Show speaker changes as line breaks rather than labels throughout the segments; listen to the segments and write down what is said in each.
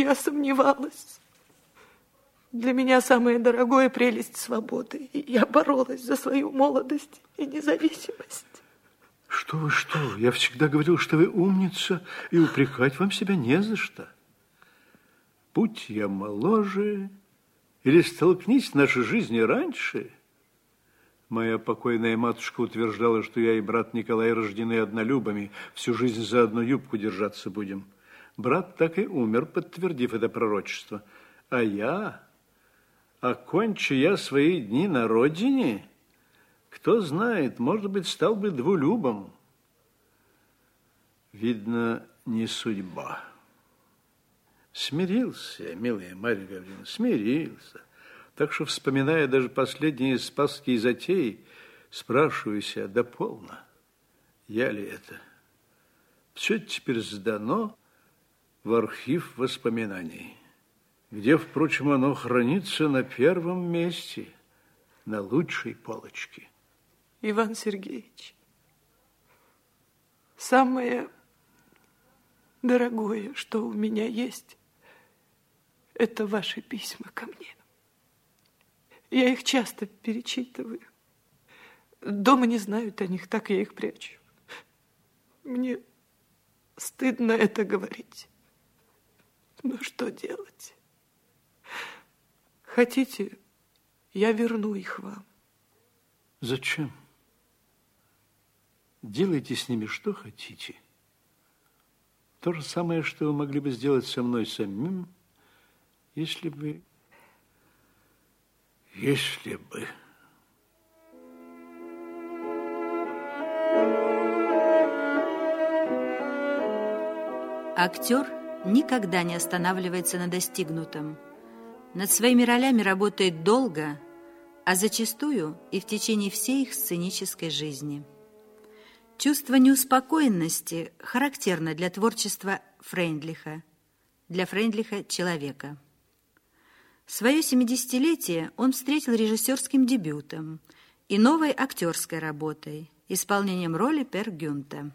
Я сомневалась. Для меня самое дорогое прелесть свободы. И я боролась за свою молодость и независимость.
Что вы, что вы? Я всегда говорил, что вы умница, и упрекать вам себя не за что. Будь я моложе, или столкнись наши жизни раньше. Моя покойная матушка утверждала, что я и брат Николай рождены однолюбами, всю жизнь за одну юбку держаться будем. Брат так и умер, подтвердив это пророчество. А я, окончи я свои дни на родине, кто знает, может быть, стал бы двулюбом. Видно, не судьба. Смирился я, милая Марья Гавриловна, смирился. Так что, вспоминая даже последние спасские затеи, спрашиваю себя, да полно, я ли это? Все теперь сдано в архив воспоминаний, где, впрочем, оно хранится на первом месте, на лучшей полочке.
Иван Сергеевич, самое дорогое, что у меня есть, это ваши письма ко мне. Я их часто перечитываю. Дома не знают о них, так я их прячу. Мне стыдно это говорить. Но что делать? Хотите, я верну их вам.
Зачем? Делайте с ними что хотите. То же самое, что вы могли бы сделать со мной самим, если бы...
Актер никогда не останавливается на достигнутом. Над своими ролями работает долго, а зачастую и в течение всей их сценической жизни. Чувство неуспокоенности характерно для творчества Фрейндлиха, для Фрейндлиха человека. Свое 70-летие он встретил режиссерским дебютом и новой актерской работой, исполнением роли Пер Гюнта.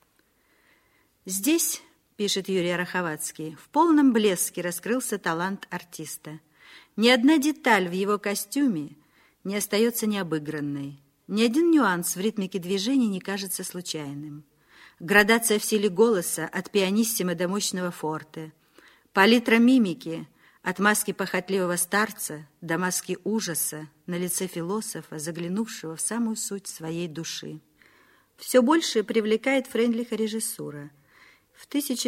Здесь, пишет Юрий Ороховацкий, в полном блеске раскрылся талант артиста. Ни одна деталь в его костюме не остается необыгранной. Ни один нюанс в ритмике движений не кажется случайным. Градация в силе голоса от пианиссимо до мощного форте, палитра мимики от маски похотливого старца до маски ужаса на лице философа, заглянувшего в самую суть своей души. Все больше привлекает Фрейндлиха режиссура. В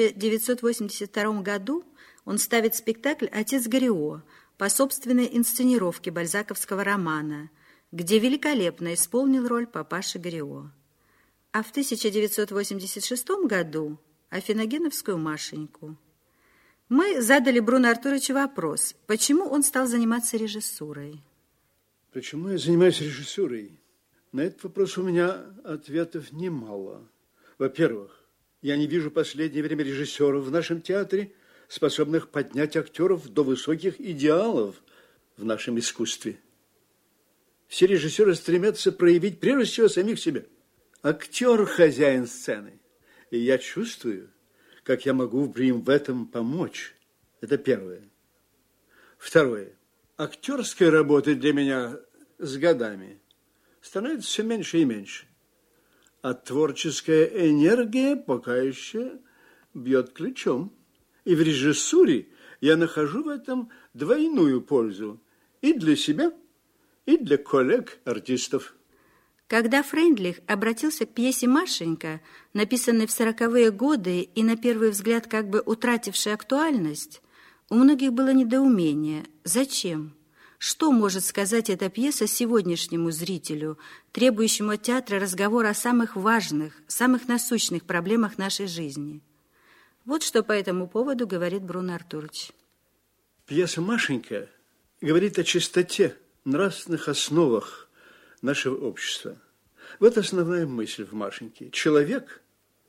1982 году он ставит спектакль «Отец Гoriot» по собственной инсценировке бальзаковского романа, где великолепно исполнил роль папаши Гoriot. А в 1986 году Афиногеновскую Машеньку. Мы задали Бруно Артуровичу вопрос, почему он стал заниматься режиссурой.
Почему я занимаюсь режиссурой? На этот вопрос у меня ответов немало. Во-первых, я не вижу в последнее время режиссеров в нашем театре, способных поднять актеров до высоких идеалов в нашем искусстве. Все режиссеры стремятся проявить прежде всего самих себя. Актер – хозяин сцены. И я чувствую, как я могу им в этом помочь. Это первое. Второе. Актерская работа для меня с годами становится все меньше и меньше. А творческая энергия пока еще бьет ключом. И в режиссуре я нахожу в этом двойную пользу. И для себя, и для коллег-артистов.
Когда Фрейндлих обратился к пьесе «Машенька», написанной в 40-е годы и на первый взгляд как бы утратившей актуальность, у многих было недоумение. Зачем? Что может сказать эта пьеса сегодняшнему зрителю, требующему от театра разговора о самых важных, самых насущных проблемах нашей жизни? Вот что по этому поводу говорит Бруно Артурович.
Пьеса «Машенька» говорит о чистоте, нравственных основах нашего общества. Вот основная мысль в «Машеньке». Человек,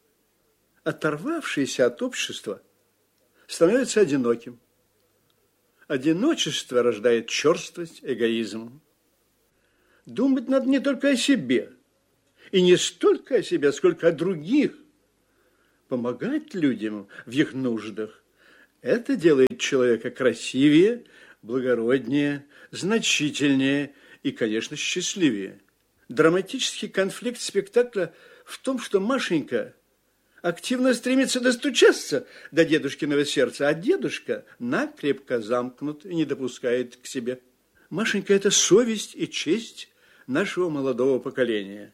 оторвавшийся от общества, становится одиноким. Одиночество рождает черствость, эгоизм. Думать надо не только о себе, и не столько о себе, сколько о других. Помогать людям в их нуждах, Это делает человека красивее, благороднее, значительнее и, конечно, счастливее. Драматический конфликт спектакля в том, что Машенька активно стремится достучаться до дедушкиного сердца, а дедушка накрепко замкнут и не допускает к себе. Машенька – это совесть и честь нашего молодого поколения.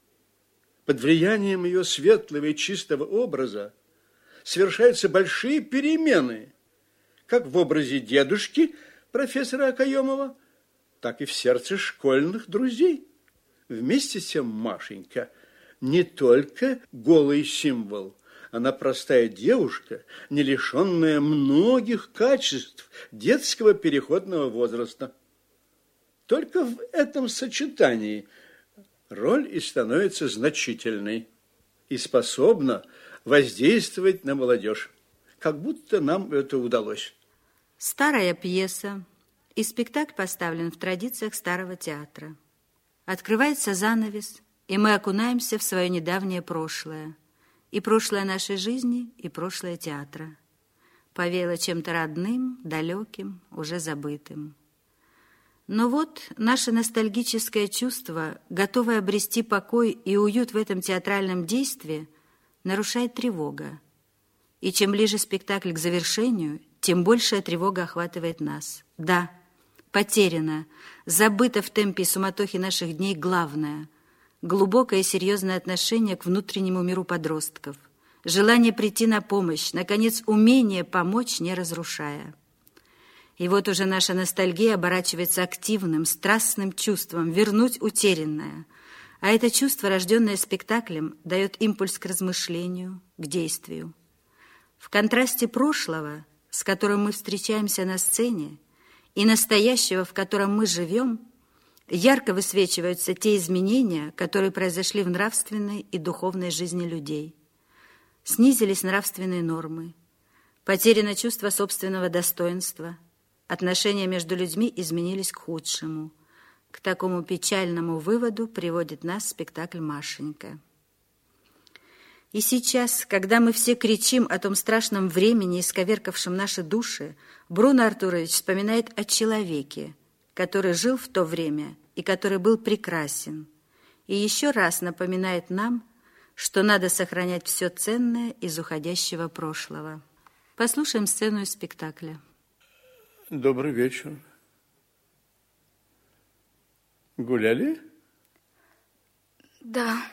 Под влиянием ее светлого и чистого образа совершаются большие перемены, как в образе дедушки профессора Окаемова, так и в сердце школьных друзей. Вместе с тем Машенька не только голый символ, она простая девушка, не лишенная многих качеств детского переходного возраста. Только в этом сочетании роль и становится значительной и способна воздействовать на молодежь. Как будто нам это удалось.
Старая пьеса, и спектакль поставлен в традициях старого театра. Открывается занавес, и мы окунаемся в свое недавнее прошлое. И прошлое нашей жизни, и прошлое театра. Повеяло чем-то родным, далеким, уже забытым. Но вот наше ностальгическое чувство, готовое обрести покой и уют в этом театральном действии, нарушает тревога. И чем ближе спектакль к завершению, тем большая тревога охватывает нас. Да, потеряно, забыто в темпе и суматохе наших дней главное – глубокое и серьезное отношение к внутреннему миру подростков, желание прийти на помощь, наконец, умение помочь, не разрушая. И вот уже наша ностальгия оборачивается активным, страстным чувством вернуть утерянное. А это чувство, рожденное спектаклем, дает импульс к размышлению, к действию. В контрасте прошлого, с которым мы встречаемся на сцене, и настоящего, в котором мы живем, ярко высвечиваются те изменения, которые произошли в нравственной и духовной жизни людей. Снизились нравственные нормы, потеряно чувство собственного достоинства, отношения между людьми изменились к худшему. К такому печальному выводу приводит нас спектакль «Машенька». И сейчас, когда мы все кричим о том страшном времени, исковеркавшем наши души, Бруно Артурович вспоминает о человеке, который жил в то время и который был прекрасен, и еще раз напоминает нам, что надо сохранять все ценное из уходящего прошлого. Послушаем сцену из спектакля.
Добрый вечер. Гуляли?
Да.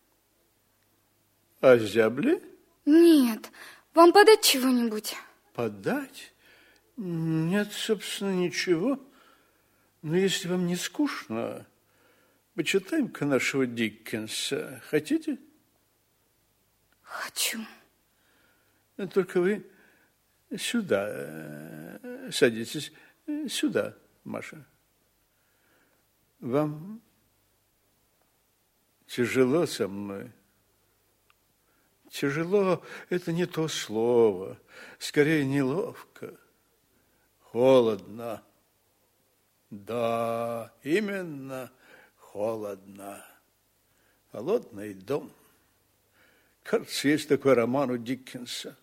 Озябли?
Нет. Вам подать чего-нибудь?
Подать? Нет, собственно, ничего. Но если вам не скучно, почитаем-ка нашего Диккенса. Хотите?
Хочу.
Только вы сюда садитесь. Сюда, Маша. Вам тяжело со мной? Тяжело – это не то слово, скорее неловко. Холодно. Да, именно холодно. Холодный дом. Кажется, есть такой роман у Диккенса.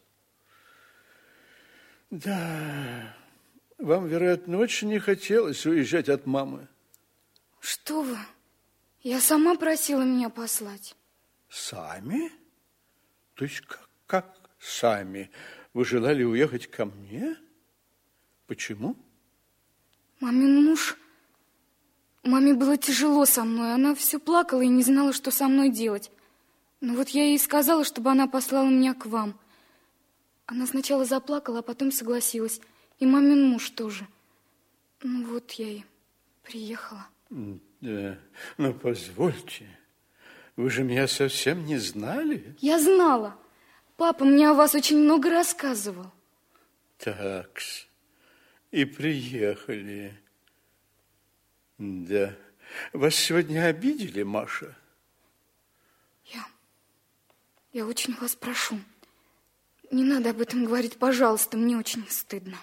Да, вам, вероятно, очень не хотелось уезжать от мамы.
Что вы? Я сама просила меня послать.
Сами? То есть как сами? Вы желали уехать ко мне? Почему?
Мамин муж... Маме было тяжело со мной. Она все плакала и не знала, что со мной делать. Но вот я ей сказала, чтобы она послала меня к вам. Она сначала заплакала, а потом согласилась. И мамин муж тоже. Ну вот я и приехала.
Да, но позвольте, вы же меня совсем не знали?
Я знала. Папа мне о вас очень много рассказывал.
Такс, и приехали. Да. Вас сегодня обидели, Маша?
Я очень вас прошу. Не надо об этом говорить, пожалуйста, мне очень стыдно.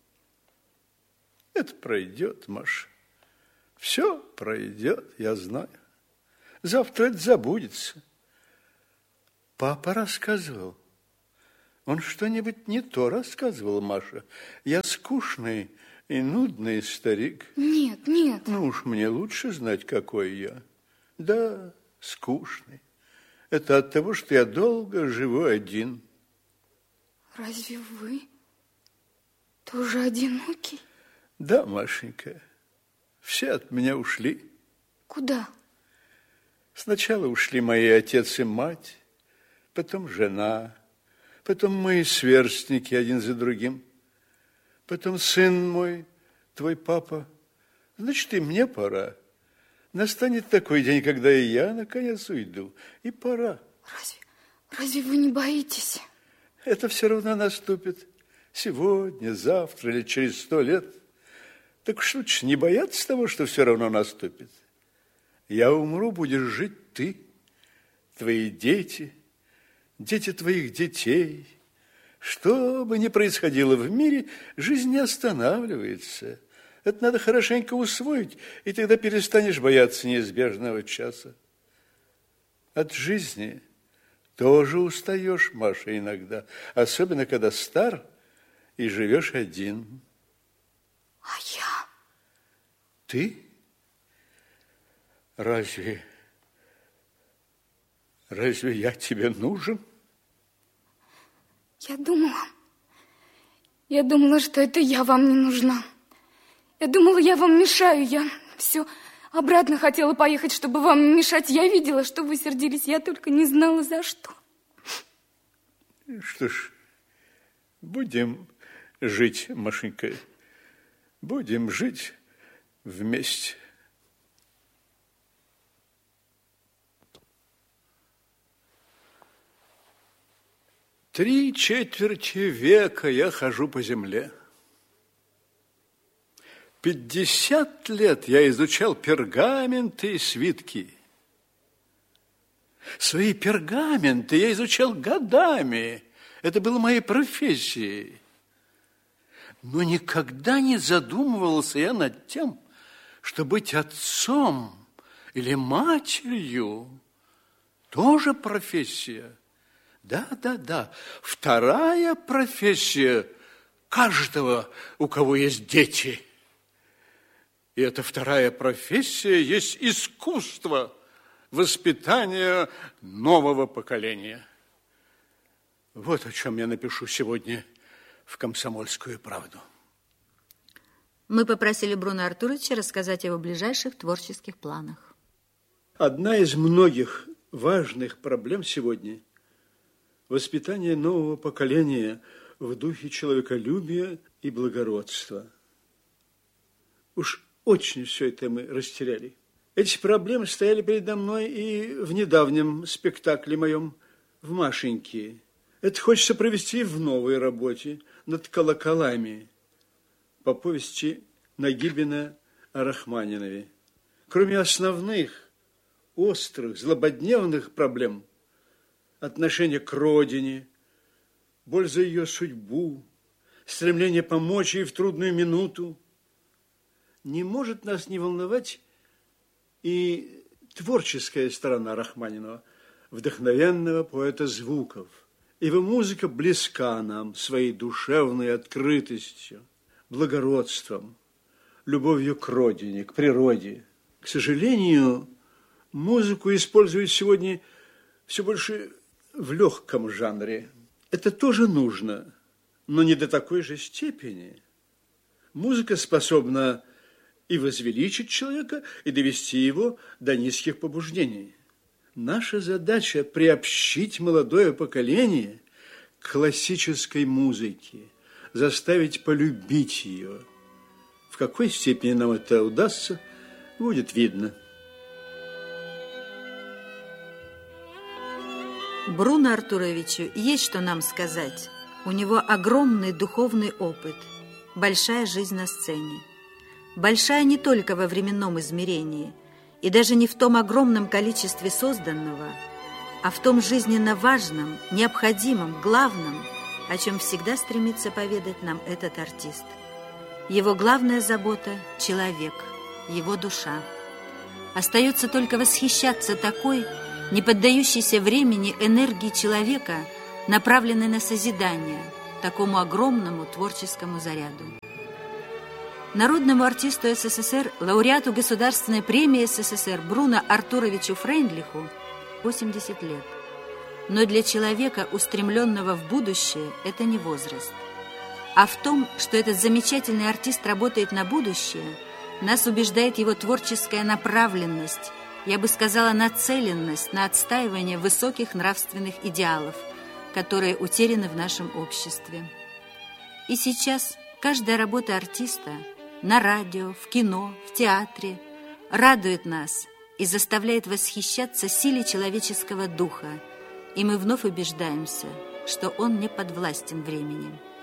Это пройдет, Маша. Все пройдет, я знаю. Завтра это забудется. Папа рассказывал. Он что-нибудь не то рассказывал, Маша. Я скучный и нудный старик.
Нет, нет.
Ну уж мне лучше знать, какой я. Да, скучный. Это от того, что я долго живу один.
Разве вы тоже одинокий?
Да, Машенька, все от меня ушли.
Куда?
Сначала ушли мои отец и мать, потом жена, потом мои сверстники один за другим, потом сын мой, твой папа. Значит, и мне пора. Настанет такой день, когда и я, наконец, уйду. И пора.
Разве вы не боитесь?
Это все равно наступит. Сегодня, завтра или через 100 лет. Так уж лучше не бояться того, что все равно наступит. Я умру, будешь жить ты, твои дети, дети твоих детей. Что бы ни происходило в мире, жизнь не останавливается. Это надо хорошенько усвоить, и тогда перестанешь бояться неизбежного часа. От жизни тоже устаешь, Маша, иногда, особенно когда стар и живешь один.
А я?
Ты? Разве я тебе нужен?
Я думала, что это я вам не нужна. Я думала, я вам мешаю. Я все обратно хотела поехать, чтобы вам не мешать. Я видела, что вы сердились. Я только не знала, за что.
Что ж, будем жить, Машенька. Будем жить вместе. Три четверти века я хожу по земле. 50 лет я изучал пергаменты и свитки. Свои пергаменты я изучал годами. Это было моей профессией. Но никогда не задумывался я над тем, что быть отцом или матерью тоже профессия. Да. Вторая профессия каждого, у кого есть дети. И эта вторая профессия есть искусство воспитания нового поколения. Вот о чем я напишу сегодня в «Комсомольскую правду».
Мы попросили Бруно Артуровича рассказать о его ближайших творческих планах.
Одна из многих важных проблем сегодня – воспитание нового поколения в духе человеколюбия и благородства. Уж очень все это мы растеряли. Эти проблемы стояли передо мной и в недавнем спектакле моем в «Машеньке». Это хочется провести в новой работе над колоколами по повести Нагибина о Рахманинове. Кроме основных, острых, злободневных проблем, отношение к родине, боль за ее судьбу, стремление помочь ей в трудную минуту, не может нас не волновать и творческая сторона Рахманинова, вдохновенного поэта звуков. Его музыка близка нам своей душевной открытостью, благородством, любовью к родине, к природе. К сожалению, музыку используют сегодня все больше в легком жанре. Это тоже нужно, но не до такой же степени. Музыка способна и возвеличить человека, и довести его до низких побуждений. Наша задача – приобщить молодое поколение к классической музыке, заставить полюбить ее. В какой степени нам это удастся, будет видно.
Бруно Артуровичу есть что нам сказать. У него огромный духовный опыт, большая жизнь на сцене. Большая не только во временном измерении, и даже не в том огромном количестве созданного, а в том жизненно важном, необходимом, главном, о чем всегда стремится поведать нам этот артист. Его главная забота – человек, его душа. Остается только восхищаться такой, не поддающейся времени энергии человека, направленный на созидание такому огромному творческому заряду. Народному артисту СССР, лауреату Государственной премии СССР Бруно Артуровичу Фрейндлиху 80 лет. Но для человека, устремленного в будущее, это не возраст. А в том, что этот замечательный артист работает на будущее, нас убеждает его творческая направленность, я бы сказала, нацеленность на отстаивание высоких нравственных идеалов, которые утеряны в нашем обществе. И сейчас каждая работа артиста на радио, в кино, в театре радует нас и заставляет восхищаться силе человеческого духа, и мы вновь убеждаемся, что он не подвластен времени.